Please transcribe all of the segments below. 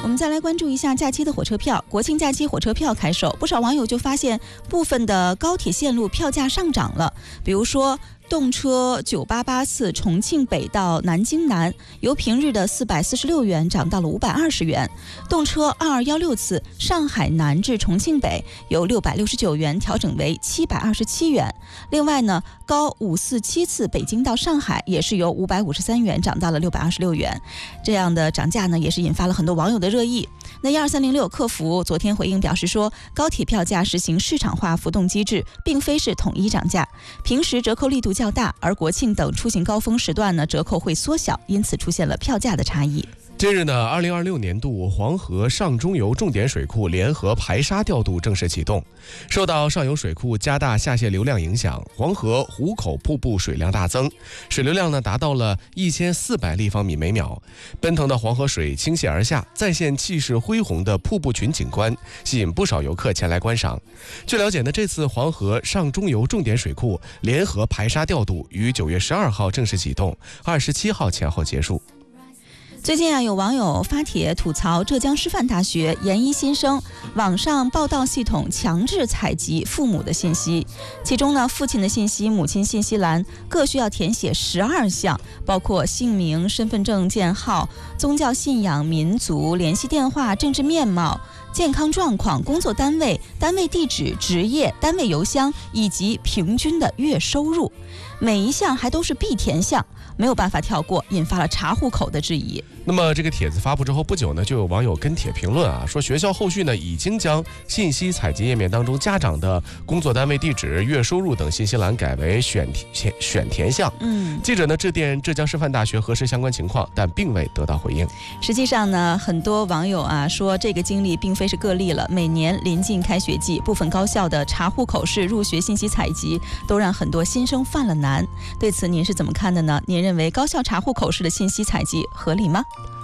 我们再来关注一下假期的火车票。国庆假期火车票开售，不少网友就发现部分的高铁线路票价上涨了，比如说动车988次重庆北到南京南，由平日的446元涨到了520元；动车2216次上海南至重庆北，由669元调整为727元。另外呢，高547次北京到上海也是由553元涨到了626元。这样的涨价呢，也是引发了很多网友的热议。那12306客服昨天回应表示说，高铁票价实行市场化浮动机制，并非是统一涨价，平时折扣力度较大，而国庆等出行高峰时段呢，折扣会缩小，因此出现了票价的差异。 近日呢，2026年度黄河上中游重点水库联合排沙调度正式启动。受到上游水库加大下泄流量影响，黄河壶口瀑布水量大增，水流量呢达到了1400立方米每秒。奔腾的黄河水倾泻而下，再现气势恢宏的瀑布群景观，吸引不少游客前来观赏。据了解呢，这次黄河上中游重点水库联合排沙调度于9月12号正式启动，27号前后结束。 最近啊，有网友发帖吐槽浙江师范大学研一新生网上报到系统强制采集父母的信息，其中呢，父亲的信息、母亲信息栏各需要填写12项，包括姓名、身份证件号、宗教信仰、民族、联系电话、政治面貌、健康状况、工作单位、单位地址、职业、单位邮箱以及平均的月收入，每一项还都是必填项，没有办法跳过，引发了查户口的质疑。 那么这个帖子发布之后不久呢，就有网友跟帖评论啊，说学校后续呢已经将信息采集页面当中家长的工作单位地址、月收入等信息栏改为选填项。记者呢致电浙江师范大学核实相关情况，但并未得到回应。 实际上呢，很多网友啊说这个经历并非是个例了，每年临近开学季，部分高校的查户口式入学信息采集都让很多新生犯了难。对此您是怎么看的呢？您认为高校查户口式的信息采集合理吗？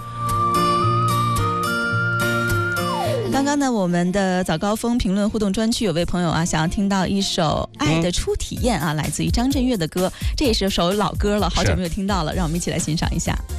刚刚呢，我们的早高峰评论互动专区有位朋友啊，想要听到一首《爱的初体验》啊，来自于张震岳的歌，这也是首老歌了，好久没有听到了，让我们一起来欣赏一下。